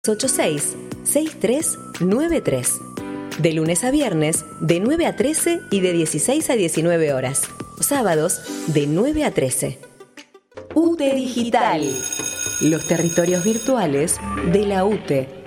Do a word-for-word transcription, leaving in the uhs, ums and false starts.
ocho seis, seis tres nueve tres. De lunes a viernes, de nueve a trece y de dieciséis a diecinueve horas. Sábados, de nueve a trece. U T E Digital. Los territorios virtuales de la U T E.